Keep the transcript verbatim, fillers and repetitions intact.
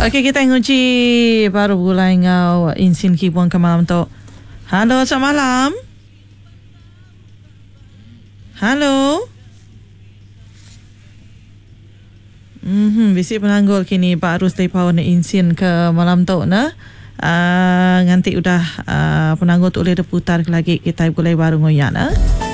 Okey, kita nguji baru bulai ngau insin kibuang ke malam tu. Halo, selamat malam. Halo. Mhm, bisi penanggul kini Pak Arus dari Pawon insin ke malam tu na. Uh, nganti udah uh, penanggul tu boleh putar lagi kita bulai baru ngoyak na.